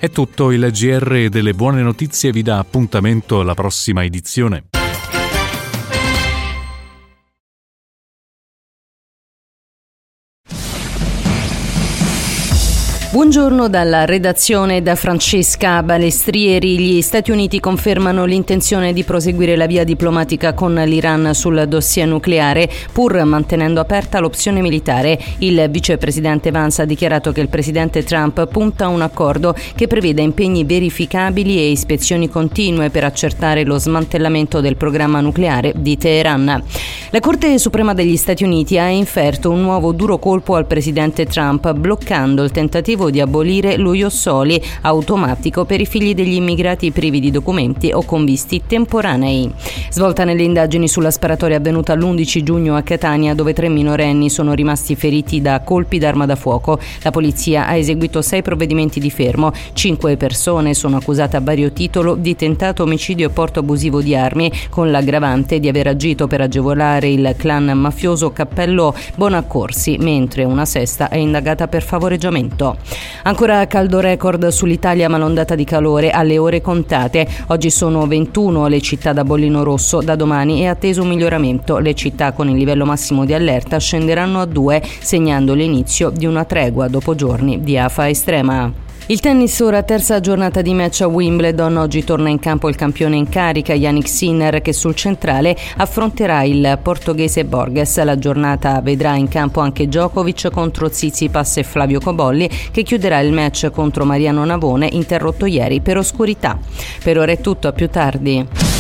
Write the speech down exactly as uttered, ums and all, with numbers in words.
È tutto, il G R delle buone notizie vi dà appuntamento alla prossima edizione. Buongiorno dalla redazione da Francesca Balestrieri. Gli Stati Uniti confermano l'intenzione di proseguire la via diplomatica con l'Iran sul dossier nucleare, pur mantenendo aperta l'opzione militare. Il vicepresidente Vance ha dichiarato che il presidente Trump punta a un accordo che preveda impegni verificabili e ispezioni continue per accertare lo smantellamento del programma nucleare di Teheran. La Corte Suprema degli Stati Uniti ha inferto un nuovo duro colpo al presidente Trump, bloccando il tentativo di abolire lo Ius Soli automatico per i figli degli immigrati privi di documenti o con visti temporanei. Svolta nelle indagini sulla sparatoria avvenuta l'undici giugno a Catania, dove tre minorenni sono rimasti feriti da colpi d'arma da fuoco. La polizia ha eseguito sei provvedimenti di fermo. Cinque persone sono accusate a vario titolo di tentato omicidio e porto abusivo di armi, con l'aggravante di aver agito per agevolare il clan mafioso Cappello Bonaccorsi, mentre una sesta è indagata per favoreggiamento. Ancora caldo record sull'Italia, ma l'ondata di calore alle ore contate. Oggi sono ventuno le città da bollino rosso, da domani è atteso un miglioramento. Le città con il livello massimo di allerta scenderanno a due, segnando l'inizio di una tregua dopo giorni di afa estrema. Il tennis ora, terza giornata di match a Wimbledon. Oggi torna in campo il campione in carica Jannik Sinner, che sul centrale affronterà il portoghese Borges. La giornata vedrà in campo anche Djokovic contro Tsitsipas e Flavio Cobolli, che chiuderà il match contro Mariano Navone, interrotto ieri per oscurità. Per ora è tutto, a più tardi.